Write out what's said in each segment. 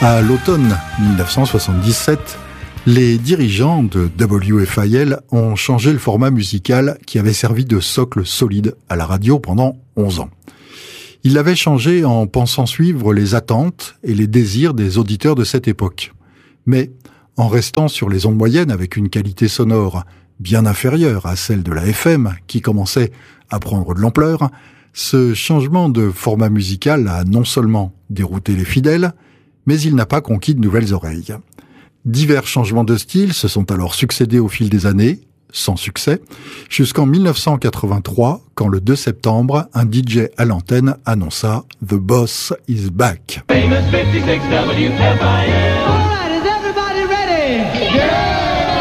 À l'automne 1977, les dirigeants de WFIL ont changé le format musical qui avait servi de socle solide à la radio pendant 11 ans. Ils l'avaient changé en pensant suivre les attentes et les désirs des auditeurs de cette époque. Mais en restant sur les ondes moyennes avec une qualité sonore bien inférieure à celle de la FM qui commençait à prendre de l'ampleur, ce changement de format musical a non seulement dérouté les fidèles, mais il n'a pas conquis de nouvelles oreilles. Divers changements de style se sont alors succédés au fil des années, sans succès, jusqu'en 1983, quand le 2 septembre, un DJ à l'antenne annonça « The Boss is back ». Famous 56 WFIL. All right, is everybody ready? Yeah!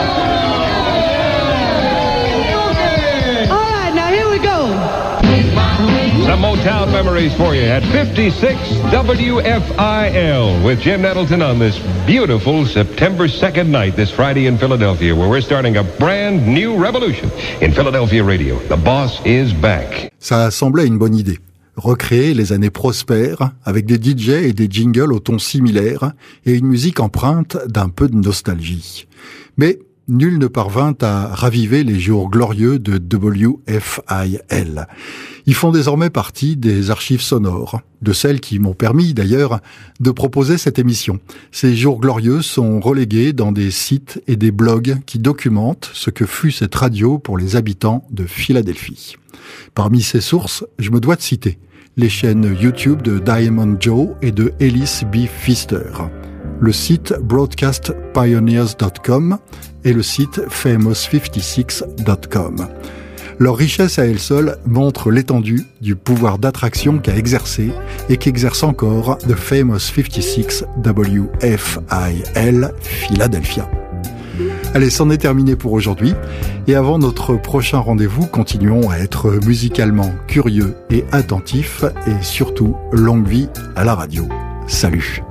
All right, now here we go. Some Motown memories for you at 56 WFIL with Jim Nettleton on this beautiful September 2nd night, this Friday in Philadelphia, where we're starting a brand new revolution in Philadelphia radio. The boss is back. Ça semblait une bonne idée. Recréer les années prospères avec des DJ et des jingles au ton similaire et une musique empreinte d'un peu de nostalgie. Mais nul ne parvint à raviver les jours glorieux de WFIL. Ils font désormais partie des archives sonores, de celles qui m'ont permis d'ailleurs de proposer cette émission. Ces jours glorieux sont relégués dans des sites et des blogs qui documentent ce que fut cette radio pour les habitants de Philadelphie. Parmi ces sources, je me dois de citer les chaînes YouTube de Diamond Joe et de Ellis B. Pfister, le site broadcastpioneers.com et le site famous56.com. Leur richesse à elle seule montre l'étendue du pouvoir d'attraction qu'a exercé et qu'exerce encore The Famous 56 WFIL Philadelphia. Allez, c'en est terminé pour aujourd'hui. Et avant notre prochain rendez-vous, continuons à être musicalement curieux et attentifs et surtout longue vie à la radio. Salut!